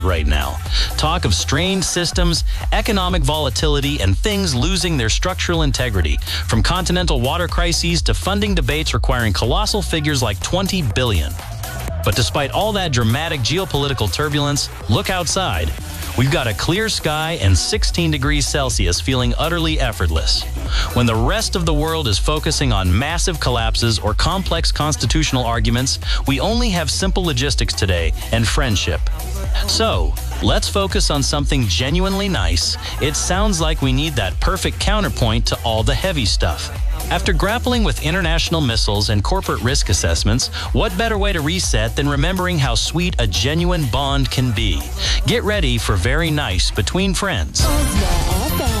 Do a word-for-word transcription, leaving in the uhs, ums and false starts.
right now. Talk of strained systems, economic volatility, and things losing their structural integrity, from continental water crises to funding debates requiring colossal figures like twenty billion dollars. But despite all that dramatic geopolitical turbulence, look outside. We've got a clear sky and sixteen degrees Celsius feeling utterly effortless. When the rest of the world is focusing on massive collapses or complex constitutional arguments, we only have simple logistics today and friendship. So, let's focus on something genuinely nice. It sounds like we need that perfect counterpoint to all the heavy stuff. After grappling with international missiles and corporate risk assessments, what better way to reset than remembering how sweet a genuine bond can be? Get ready for very nice between friends. Ozma F M.